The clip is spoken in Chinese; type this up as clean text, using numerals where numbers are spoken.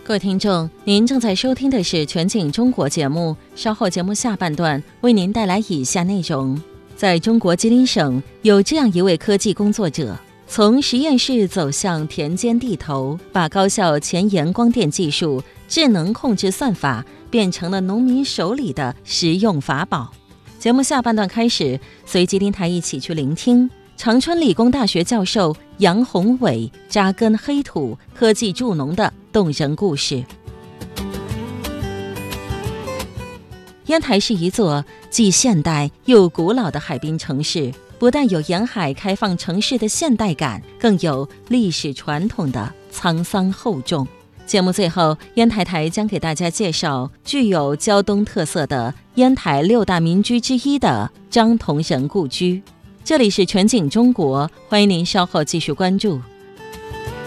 各位听众，您正在收听的是全景中国节目，稍后节目下半段为您带来以下内容。在中国吉林省，有这样一位科技工作者，从实验室走向田间地头，把高效前沿光电技术、智能控制算法变成了农民手里的实用法宝。节目下半段开始，随吉林台一起去聆听长春理工大学教授杨宏伟扎根黑土科技助农的动人故事。烟台是一座既现代又古老的海滨城市，不但有沿海开放城市的现代感，更有历史传统的沧桑厚重。节目最后，烟台台将给大家介绍具有胶东特色的烟台6大民居之一的张同仁故居。这里是全景中国，欢迎您稍后继续关注。